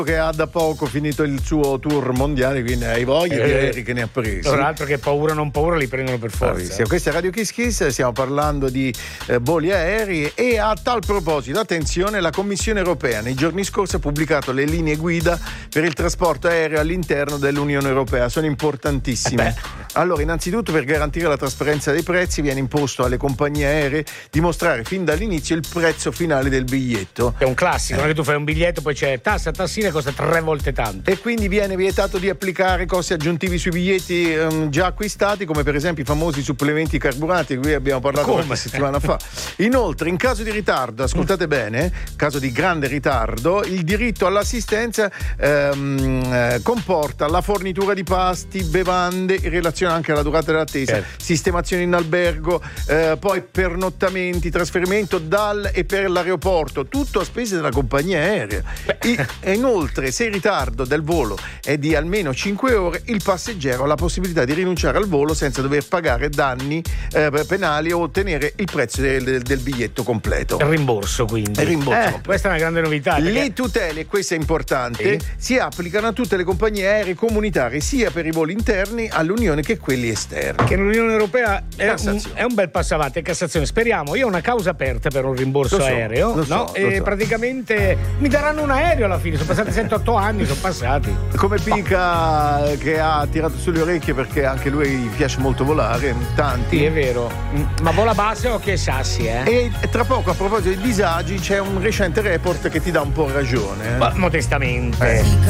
che ha da poco finito il suo tour mondiale, quindi hai voglia di aerei che ne ha presi. Tra l'altro che paura non paura li prendono per forza. Bravissimo. Questa è Radio Kiss Kiss, stiamo parlando di voli aerei e a tal proposito, attenzione, la Commissione Europea nei giorni scorsi ha pubblicato le linee guida per il trasporto aereo all'interno dell'Unione Europea, sono importantissime. Allora, innanzitutto, per garantire la trasparenza dei prezzi viene imposto alle compagnie aeree di mostrare fin dall'inizio il prezzo finale del biglietto. È un classico, non è che tu fai un biglietto, poi c'è tassina, costa 3 volte tanto. E quindi viene vietato di applicare costi aggiuntivi sui biglietti già acquistati, come per esempio i famosi supplementi carburanti, di cui abbiamo parlato qualche settimana fa. Inoltre, in caso di ritardo, ascoltate bene, caso di grande ritardo, il diritto all'assistenza comporta la fornitura di pasti, bevande in relazione anche alla durata dell'attesa, sistemazione in albergo, poi pernottamenti, trasferimento dal e per l'aeroporto, tutto a spese della compagnia aerea. E inoltre, se il ritardo del volo è di almeno 5 ore, il passeggero ha la possibilità di rinunciare al volo senza dover pagare danni penali o ottenere il prezzo del biglietto completo. Il rimborso, quindi. Questa è una grande novità. Le tutele, questo è importante, si applicano a tutte le compagnie aeree comunitarie, sia per i voli interni all'Unione che quelli esterni. Che l'Unione Europea è un bel passo avanti, è Cassazione. Speriamo, io ho una causa aperta per un rimborso aereo, e praticamente mi daranno un aereo alla fine. Sono passati 7-8 anni, sono passati. Come Pica che ha tirato sulle orecchie perché anche lui gli piace molto volare, tanti. Sì, è vero. Ma vola basse o che sassi, E tra poco, a proposito di disagi, c'è un recente report che ti dà un po' ragione. Modestamente.